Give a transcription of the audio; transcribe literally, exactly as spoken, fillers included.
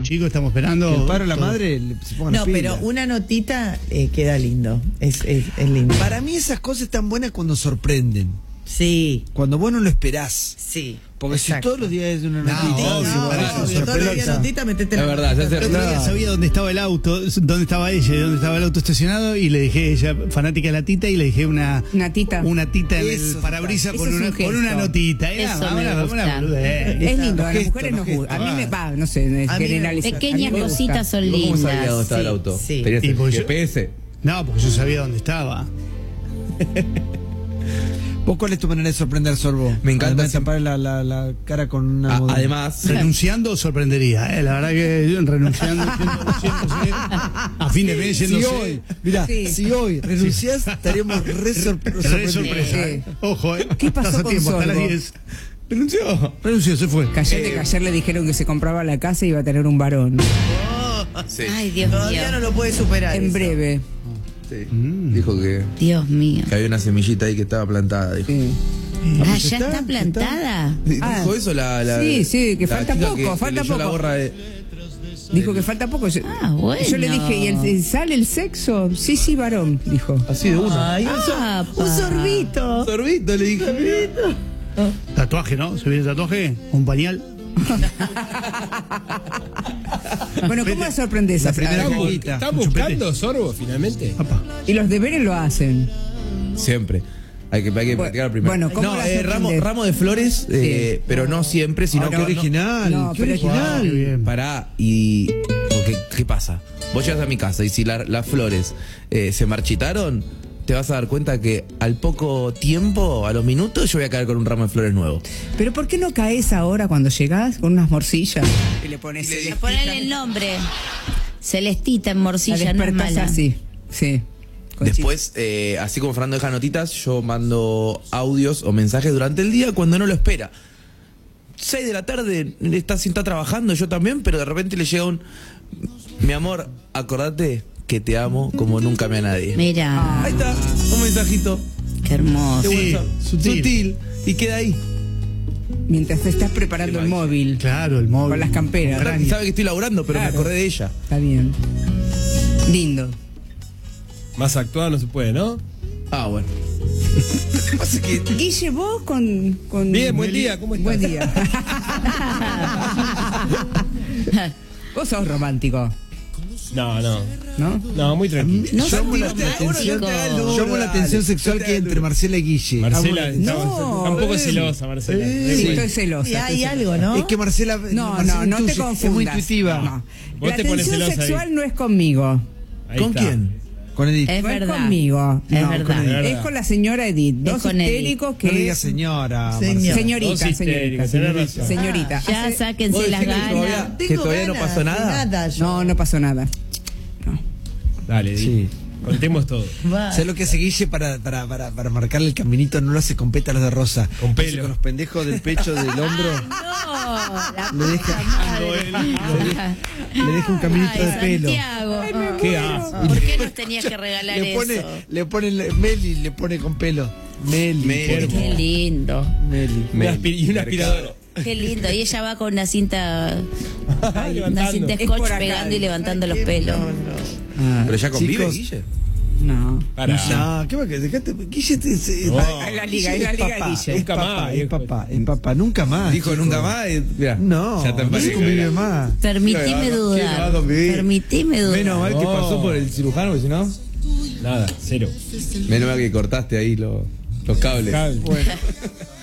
chicos, estamos esperando. El padre o la madre se pongan No, las pilas. pero una notita eh, queda lindo. Es, es, es lindo. Para mí esas cosas están buenas cuando sorprenden. Sí. Cuando vos no lo esperás. Sí. Porque exacto. si todos los días es una No, notita. obvio, No, para no, eso, si todos los días sorpresa. notita, metete Es la verdad, ya se- El otro día sabía dónde estaba el auto, dónde estaba ella y dónde estaba el auto estacionado, y le dejé, ella fanática de la tita, y le dejé una Una tita. una tita en Eso el parabrisas eso con es un una, gesto. con una notita. Era Eso una, me una, gusta. una boludez. Es lindo, a Los las gestos, mujeres los nos gusta. A mí me gestos. va, no sé, es A mí me- generalizar. Pequeñas A mí me gusta. cositas son ¿Cómo lindas. sabía dónde estaba el Sí, auto? sí. ¿Tenías Y porque G yo- P S? No, porque yo sabía dónde estaba. ¿Vos cuál es tu manera de sorprender, Sorbo? Me encanta Además de siempre- tapar la, la, la cara con una... A- moda. además, Renunciando sorprendería, ¿eh? La verdad que yo renunciando, yendo- yéndose, a fin de mes, Si yéndose. hoy, mirá, Sí. si hoy renunciás, estaríamos re, sor- Re sorprendidos. sorpresa. ¿eh? Ojo, ¿eh? ¿Qué pasó Estás a con tiempo, hasta las Sorbo? diez. renunció. Renunció, se fue. Callate que ayer le dijeron que se compraba la casa y iba a tener un varón. Sí. Ay, Dios Todavía mío. no lo puede superar. En eso. breve. Sí. Dijo que, Dios mío. que había una semillita ahí que estaba plantada. Dijo, Sí. Ah, ¿ya está plantada? Dijo Ah. eso la, la Sí, sí, que la falta chica poco, que- que falta leyó poco. la gorra de... Dijo que falta poco. Yo, Ah, bueno. yo le dije, ¿y el, sale el sexo? Sí, sí, varón, dijo. Así de una. Ay, un, sor- Ah, un pa. sorbito. Sorbito, le dije. Tatuaje, ¿no? ¿Se viene tatuaje? ¿Un pañal? Bueno, ¿cómo la sorprendes? La primera Ah, caquita. ¿Estás Un chupete. buscando sorbo finalmente? Apa. Y los deberes lo hacen. Siempre. Hay que, hay que Bueno, practicar primero. bueno, ¿cómo no, la eh, ramo, sorprendes? ramo de flores, eh, pero no siempre, sino Ah, qué que original, no, qué pero- original. Qué bien. Pará, y. Porque, ¿qué pasa? Vos llegas a mi casa y si la- las flores eh, se marchitaron, te vas a dar cuenta que al poco tiempo, a los minutos, yo voy a caer con un ramo de flores nuevo. Pero ¿por qué no caes ahora cuando llegás con unas morcillas? Y le pones A ponerle el nombre. Celestita en la morcilla, no es despertás mala. así. Sí. Con Después, eh, así como Fernando deja notitas, yo mando audios o mensajes durante el día cuando no lo espera. seis de la tarde, está, está trabajando, yo también, pero de repente le llega un... Mi amor, acordate que te amo como nunca me a nadie. Mira, Ahí está, un mensajito. qué hermoso. de Sí, WhatsApp. sutil. Sutil. Y queda ahí. Mientras te estás preparando el móvil. Claro, el móvil. Con las camperas. Con Sabe que estoy laburando, pero Claro. me acordé de ella. Está bien. Lindo. Más actuado no se puede, ¿no? Ah, bueno. Pasa que... Guille, vos con... con... Bien, buen día, ¿cómo estás? Buen día. Vos sos romántico, No, no. ¿no? No, muy tranquilo. No Llamo sé, la atención, chicos. llamo la atención sexual que hay entre Marcela y Guille. Marcela está, No, está un poco eh. celosa, Marcela. Eh, Den Sí, cuenta. estoy celosa. Y hay estoy algo, ¿no? Es que Marcela... No, Marcela no, no te intuye, confundas. Es muy intuitiva. No. Vos La te pones tensión celosa ahí. sexual no es conmigo. Ahí ¿Con está. quién? Con Edith. Es no es verdad. conmigo. Es No, verdad. con Edith. Es verdad. Es con la señora Edith. Dos con Edith. histéricos No que le diga es... señora. Señor. Marcela. Señorita, Dos señorita. histéricos, tenés razón. Señorita. Ya Hace- sáquense ¿Vos las decís que ganas. todavía- Tengo que todavía no ganas pasó de nada? nada yo. No, no pasó nada. Dale, di. Sí. Contemos todo. Va. ¿Sabes lo que hace Guille para, para, para, para marcarle el caminito? No lo hace con pétalos de rosa. Con Lo hace pelo. Con los pendejos del pecho, del hombro. No, la Le deja, madre. le deja un caminito Ay, de pelo. Santiago. ¿Qué haces? ¿Por qué nos tenías que regalar Le pone, eso? le pone le- Meli, le pone con pelo. Meli. Meli. Qué lindo. Meli. Una aspir- y una aspiradora. Qué lindo. Y ella va con una cinta, una Levantando. cinta Es scotch por acá. pegando y levantando los pelos. Ah, ¿Pero ya convive, Chicos. Guille? no. Para. No, ¿qué va que dejate? Guille te, se- No. Es la liga, es la es liga de papá, Guille. es Nunca papá, más, es viejo. papá, es papá, nunca más. Dijo chico. nunca más. y- mirá, No, ya te no se parece convive que- más. Permitime ¿Quién no va a dudar. convivir? Permitime dudar. Menos mal que No. pasó por el cirujano, porque si no, Nada, cero. menos mal que cortaste ahí los, los cables. Cable. Bueno.